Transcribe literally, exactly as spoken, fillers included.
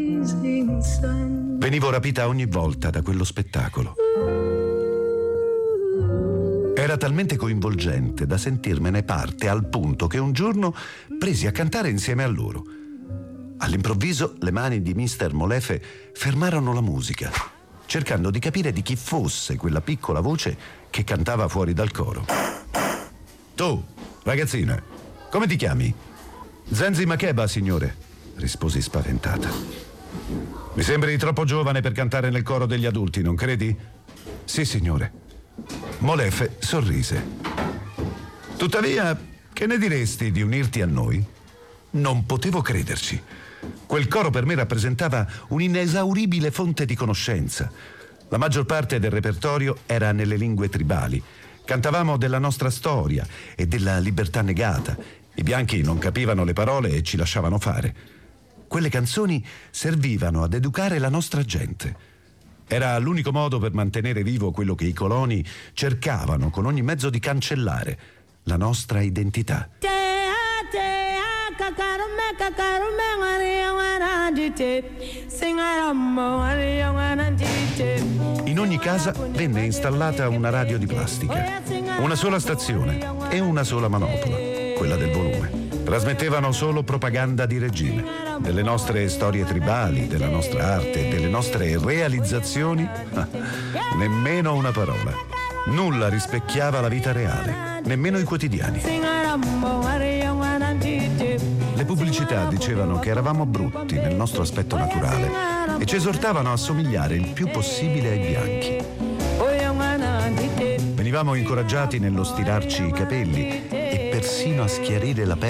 Venivo rapita ogni volta da quello spettacolo. Era talmente coinvolgente da sentirmene parte al punto che un giorno presi a cantare insieme a loro. All'improvviso le mani di mister Molefe fermarono la musica, cercando di capire di chi fosse quella piccola voce che cantava fuori dal coro. Tu, ragazzina, come ti chiami? Zenzi Makeba, signore, risposi spaventata. Mi sembri troppo giovane per cantare nel coro degli adulti, non credi? Sì, signore. Molefe sorrise. Tuttavia, che ne diresti di unirti a noi? Non potevo crederci. Quel coro per me rappresentava un'inesauribile fonte di conoscenza. La maggior parte del repertorio era nelle lingue tribali. Cantavamo della nostra storia e della libertà negata. I bianchi non capivano le parole e ci lasciavano fare. Quelle canzoni servivano ad educare la nostra gente. Era l'unico modo per mantenere vivo quello che i coloni cercavano con ogni mezzo di cancellare: la nostra identità. In ogni casa venne installata una radio di plastica, una sola stazione e una sola manopola, quella del volume. Trasmettevano solo propaganda di regime, delle nostre storie tribali, della nostra arte, delle nostre realizzazioni. Ah, nemmeno una parola. Nulla rispecchiava la vita reale, nemmeno i quotidiani. Le pubblicità dicevano che eravamo brutti nel nostro aspetto naturale e ci esortavano a somigliare il più possibile ai bianchi. Venivamo incoraggiati nello stirarci i capelli e persino a schiarire la pelle